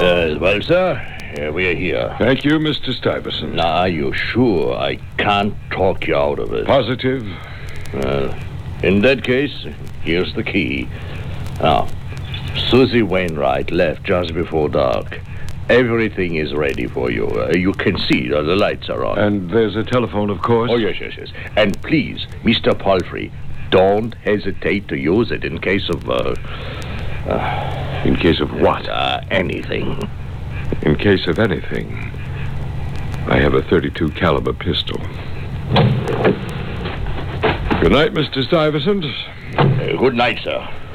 Well, sir, we are here. Thank you, Mr. Stuyvesant. Now, are you sure I can't talk you out of it? Positive? Well, in that case, here's the key. Now, Susie Wainwright left just before dark. Everything is ready for you. You can see the lights are on. And there's a telephone, of course? Oh, yes. And please, Mr. Palfrey, don't hesitate to use it in case of... in case of what? Anything. In case of anything. I have a .32 caliber pistol. Good night, Mr. Stuyvesant. Good night, sir.